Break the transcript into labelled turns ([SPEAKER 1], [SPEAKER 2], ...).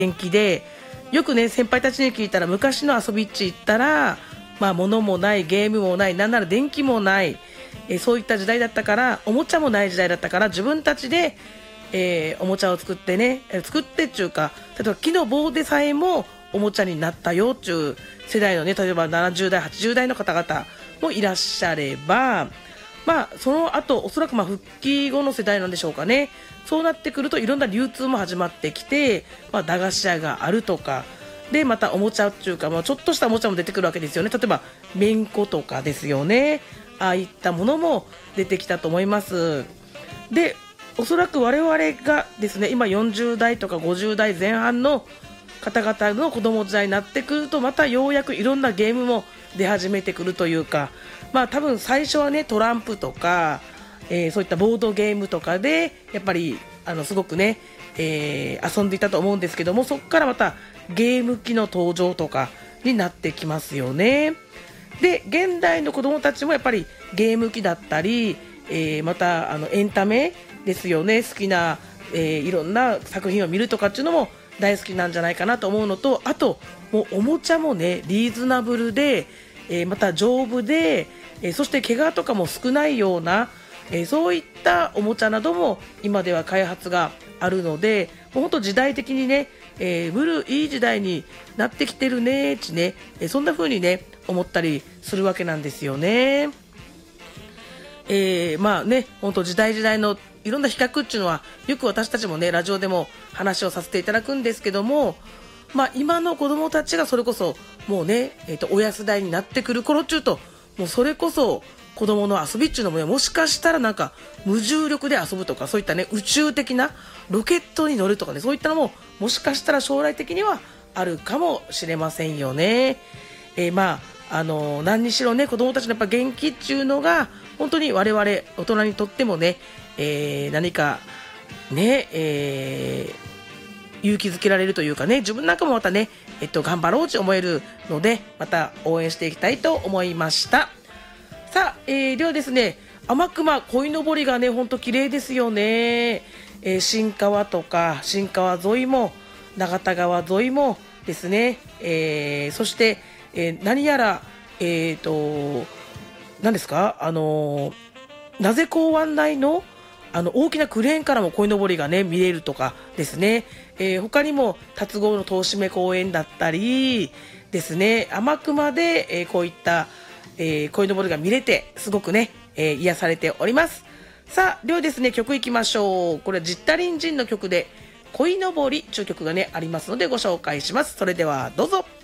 [SPEAKER 1] 元気で、よくね先輩たちに聞いたら、昔の遊びっち行ったら物もない、ゲームもない、なんなら電気もない、そういった時代だったから、おもちゃもない時代だったから、自分たちで、おもちゃを作ってね、作ってっていうか、例えば木の棒でさえもおもちゃになったよっていう世代のね、例えば70代80代の方々もいらっしゃれば、その後おそらく復帰後の世代なんでしょうかね。そうなってくるといろんな流通も始まってきて、駄菓子屋があるとかで、またおもちゃっていうか、ちょっとしたおもちゃも出てくるわけですよね。例えばめんことかですよね。ああいったものも出てきたと思います。で、おそらく我々がですね、今40代とか50代前半の方々の子供時代になってくると、またようやくいろんなゲームも出始めてくるというか、多分最初はねトランプとか、そういったボードゲームとかでやっぱりすごくね、遊んでいたと思うんですけども、そこからまたゲーム機の登場とかになってきますよね。で、現代の子どもたちもやっぱりゲーム機だったり、またエンタメですよね。好きな、いろんな作品を見るとかっていうのも大好きなんじゃないかなと思うのと、あともうおもちゃもねリーズナブルで、また丈夫で、そして怪我とかも少ないような、そういったおもちゃなども今では開発があるので、もう本当時代的にね、いい時代になってきてるねってね、そんな風にね思ったりするわけなんですよね。本当時代時代のいろんな比較っていうのはよく私たちもねラジオでも話をさせていただくんですけども、今の子どもたちがそれこそもうね、親世代になってくる頃っていうと、もうそれこそ子どもの遊びっていうのも、もしかしたらなんか無重力で遊ぶとか、そういったね宇宙的なロケットに乗るとかね、そういったのももしかしたら将来的にはあるかもしれませんよね。何にしろね子どもたちのやっぱ元気っていうのが本当に我々大人にとってもね、何かね、勇気づけられるというかね、自分なんかもまたね、頑張ろうと思えるので、また応援していきたいと思いました。さあ、ではですね、天熊鯉のぼりがねほんと綺麗ですよね。新川とか新川沿いも長田川沿いもですね、そして、何やら何ですか、なぜ港湾内の大きなクレーンからも鯉のぼりがね見れるとかですね、他にも龍郷の東締公園だったりですね、天熊で、こういった鯉のぼりが見れてすごくね、癒されております。さあではですね、曲いきましょう。これはジッタリンジンの曲で鯉のぼりという曲がねありますのでご紹介します。それではどうぞ。